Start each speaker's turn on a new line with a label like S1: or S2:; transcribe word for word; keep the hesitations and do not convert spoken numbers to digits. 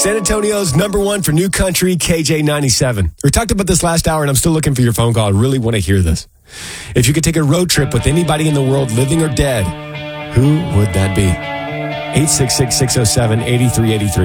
S1: San Antonio's number one for new country, K J ninety-seven. We talked about this last hour, and I'm still looking for your phone call. I really want to hear this. If you could take a road trip with anybody in the world, living or dead, who would that be? eight six six, six oh seven, eight three eight three.